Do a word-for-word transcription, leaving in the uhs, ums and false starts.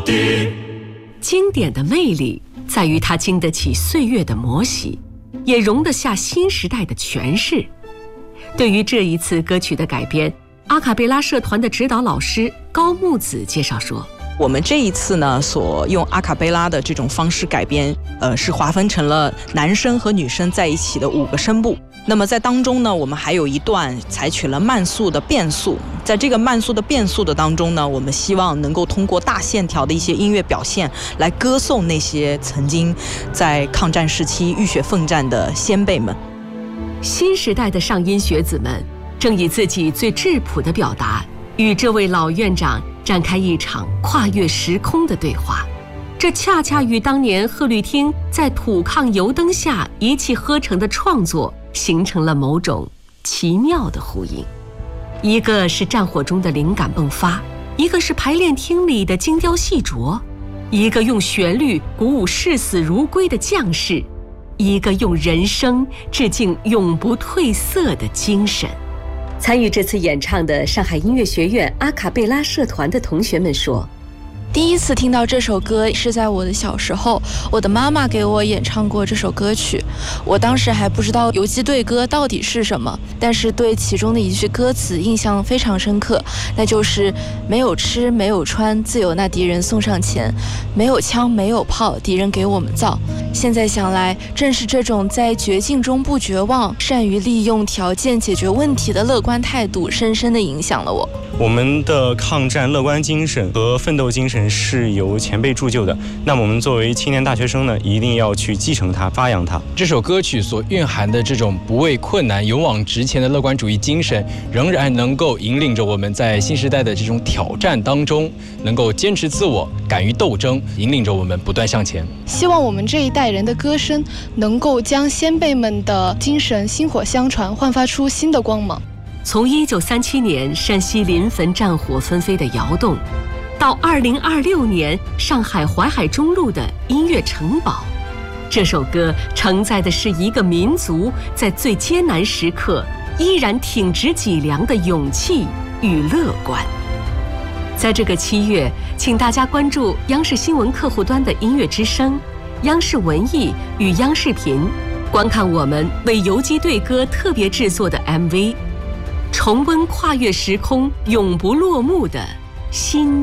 经典的魅力在于它经得起岁月的磨洗，也容得下新时代的诠释。对于这一次歌曲的改编，阿卡贝拉社团的指导老师高木子介绍说， 我们这一次呢，所用阿卡贝拉的这种方式改编，呃，是划分成了男生和女生在一起的五个声部。那么在当中呢，我们还有一段采取了慢速的变速。在这个慢速的变速的当中呢，我们希望能够通过大线条的一些音乐表现，来歌颂那些曾经在抗战时期浴血奋战的先辈们。 新时代的上音学子们正以自己最质朴的表达，与这位老院长展开一场跨越时空的对话。这恰恰与当年贺绿汀在土炕油灯下一气呵成的创作形成了某种奇妙的呼应。一个是战火中的灵感迸发，一个是排练厅里的精雕细琢，一个用旋律鼓舞视死如归的将士，一个用人声致敬永不褪色的精神。参与这次演唱的上海音乐学院阿卡贝拉社团的同学们说， 第一次听到这首歌是在我的小时候，我的妈妈给我演唱过这首歌曲。我当时还不知道游击队歌到底是什么，但是对其中的一句歌词印象非常深刻，那就是没有吃没有穿，自有那敌人送上前，没有枪没有炮，敌人给我们造。现在想来，正是这种在绝境中不绝望，善于利用条件解决问题的乐观态度，深深地影响了我。 我们的抗战乐观精神和奋斗精神是由前辈铸就的，那么我们作为青年大学生呢，一定要去继承它，发扬它。 这首歌曲所蕴含的这种不畏困难、勇往直前的乐观主义精神，仍然能够引领着我们在新时代的这种挑战当中，能够坚持自我，敢于斗争，引领着我们不断向前。 希望我们这一代人的歌声能够将先辈们的精神薪火相传，焕发出新的光芒。 从一九三七年山西临汾战火纷飞的窑洞，到二零二六年上海淮海中路的音乐城堡，这首歌承载的是一个民族在最艰难时刻依然挺直脊梁的勇气与乐观。在这个七月，请大家关注央视新闻客户端的音乐之声、央视文艺与央视频，观看我们为游击队歌特别制作的 M V， 重温跨越时空永不落幕的新